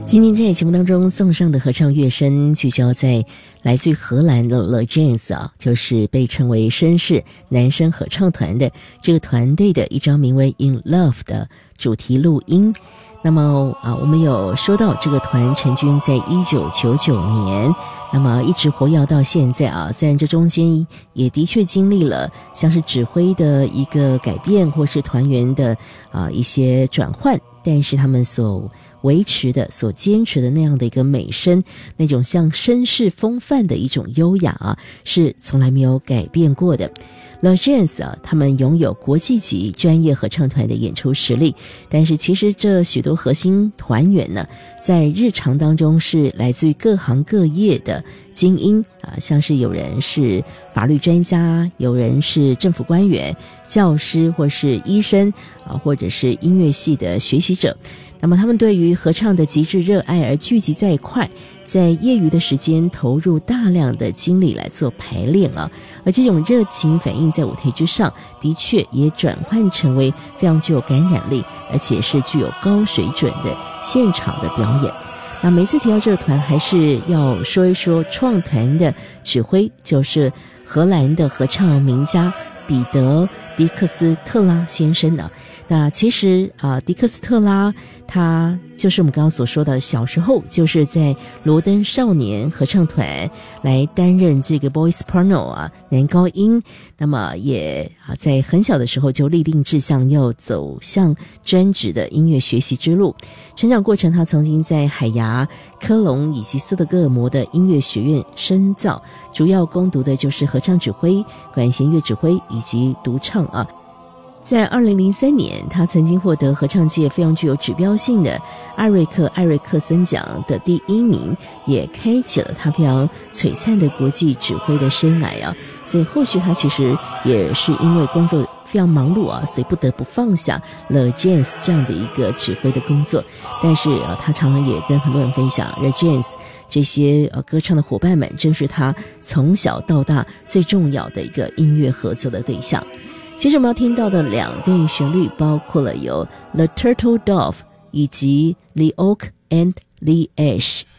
今天在节目当中送上的合唱乐声聚焦在来自于荷兰的 Le Jans 啊，就是被称为绅士男声合唱团的这个团队的一张名为 In Love 的主题录音。那么我们有说到这个团成军在1999年，那么一直活跃到现在啊。虽然这中间也的确经历了像是指挥的一个改变，或是团员的一些转换，但是他们所维持的、所坚持的那样的一个美声，那种像绅士风范的一种优雅啊，是从来没有改变过的。Le Jans 他们拥有国际级专业合唱团的演出实力，但是其实这许多核心团员呢，在日常当中是来自于各行各业的精英像是有人是法律专家，有人是政府官员、教师或是医生或者是音乐系的学习者。那么他们对于合唱的极致热爱而聚集在一块，在业余的时间投入大量的精力来做排练而这种热情反映在舞台之上，的确也转换成为非常具有感染力，而且是具有高水准的现场的表演。那每次提到这个团，还是要说一说创团的指挥，就是荷兰的合唱名家彼得迪克斯特拉先生呢。那其实迪克斯特拉他就是我们刚刚所说的，小时候就是在罗登少年合唱团来担任这个 boy soprano 男高音，那么也在很小的时候就立定志向要走向专职的音乐学习之路。成长过程他曾经在海牙、科隆以及斯德哥尔摩的音乐学院深造，主要攻读的就是合唱指挥、管弦乐指挥以及独唱在2003年，他曾经获得合唱界非常具有指标性的艾瑞克森奖的第1名，也开启了他非常璀璨的国际指挥的生涯所以或许他其实也是因为工作非常忙碌所以不得不放下 Le Jans 这样的一个指挥的工作。但是他常常也跟很多人分享 Le Jans 这些歌唱的伙伴们，正是他从小到大最重要的一个音乐合作的对象。其实我们要听到的2段旋律包括了有 The Turtle Dove 以及 The Oak and the Ash。